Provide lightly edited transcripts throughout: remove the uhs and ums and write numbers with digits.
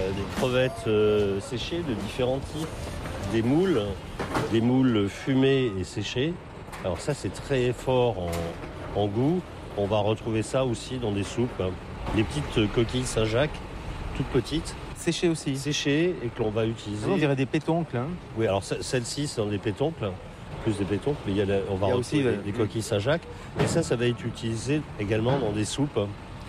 des crevettes séchées de différents types, des moules fumées et séchées. Alors ça, c'est très fort en goût. On va retrouver ça aussi dans des soupes. Des petites coquilles Saint-Jacques, toutes petites. Séché aussi. Séchées et que l'on va utiliser. On dirait des pétoncles. Hein. Oui, alors celle-ci, c'est dans des pétoncles. Plus des pétoncles, mais on va retrouver aussi des coquilles Saint-Jacques. Et ça va être utilisé également dans des soupes,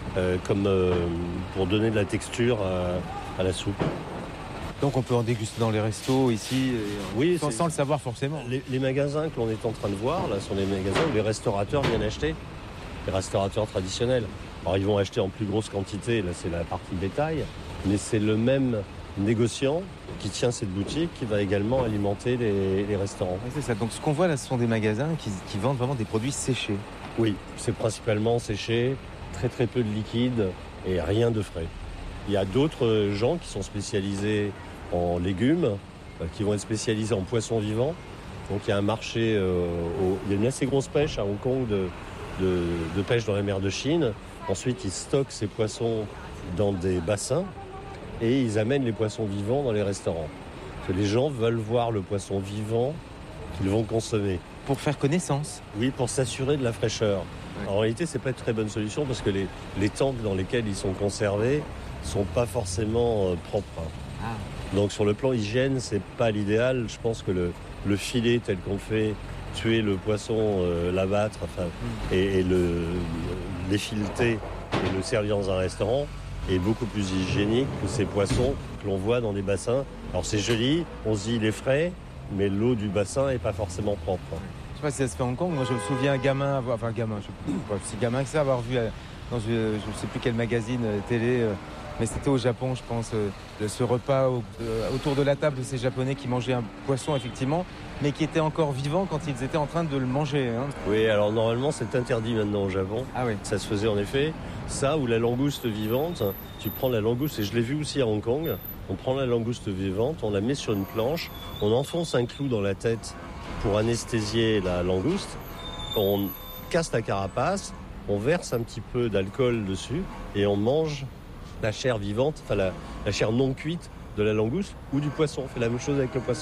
pour donner de la texture à la soupe. Donc on peut en déguster dans les restos ici, sans le savoir forcément. Les magasins que l'on est en train de voir, là, sont les magasins où les restaurateurs viennent acheter. Les restaurateurs traditionnels. Alors ils vont acheter en plus grosse quantité, là c'est la partie bétail, mais c'est le même négociant qui tient cette boutique qui va également alimenter les restaurants. Oui, c'est ça. Donc ce qu'on voit là, ce sont des magasins qui vendent vraiment des produits séchés. Oui, c'est principalement séché, très très peu de liquide et rien de frais. Il y a d'autres gens qui sont spécialisés en légumes, qui vont être spécialisés en poissons vivants. Donc il y a un marché, il y a une assez grosse pêche à Hong Kong de pêche dans la mer de Chine. Ensuite, ils stockent ces poissons dans des bassins et ils amènent les poissons vivants dans les restaurants. Parce que les gens veulent voir le poisson vivant qu'ils vont consommer. Pour faire connaissance. Oui, pour s'assurer de la fraîcheur. Ouais. En réalité, c'est pas une très bonne solution parce que les tanks dans lesquels ils sont conservés sont pas forcément propres. Ah. Donc sur le plan hygiène, c'est pas l'idéal. Je pense que le filet tel qu'on fait, tuer le poisson, l'abattre, et l'effileter et le servir dans un restaurant est beaucoup plus hygiénique que ces poissons que l'on voit dans des bassins. Alors c'est joli, on se dit il est frais, mais l'eau du bassin est pas forcément propre. Je sais pas si ça se fait à Hong Kong. Moi, je me souviens gamin, si gamin que ça, avoir vu dans je sais plus quel magazine télé. Mais c'était au Japon, je pense, ce repas autour de la table de ces Japonais qui mangeaient un poisson, effectivement, mais qui était encore vivant quand ils étaient en train de le manger. Hein. Oui, alors normalement, c'est interdit maintenant au Japon. Ah oui. Ça se faisait en effet. Ça, ou la langouste vivante, tu prends la langouste, et je l'ai vu aussi à Hong Kong, on prend la langouste vivante, on la met sur une planche, on enfonce un clou dans la tête pour anesthésier la langouste, on casse la carapace, on verse un petit peu d'alcool dessus, et on mange la chair vivante, enfin la chair non cuite de la langouste ou du poisson. On fait la même chose avec le poisson.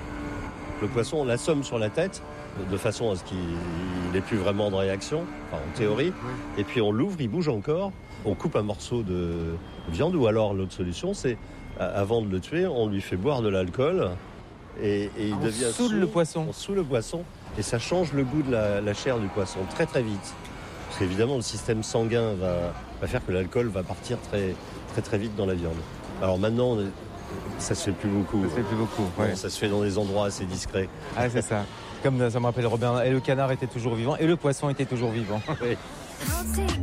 Le poisson, on l'assomme sur la tête de façon à ce qu'il n'ait plus vraiment de réaction, enfin, en théorie. Oui. Et puis on l'ouvre, il bouge encore. On coupe un morceau de viande ou alors l'autre solution, c'est avant de le tuer, on lui fait boire de l'alcool et il devient saoule le poisson. On saoule le poisson et ça change le goût de la chair du poisson très très vite. Parce qu'évidemment, le système sanguin va faire que l'alcool va partir très, très, très vite dans la viande. Alors maintenant, ça se fait plus beaucoup. Ça se fait plus beaucoup, ouais. Non, ça se fait dans des endroits assez discrets. Ah, c'est ça. Comme ça me rappelle Robert, et le canard était toujours vivant, et le poisson était toujours vivant. Oui.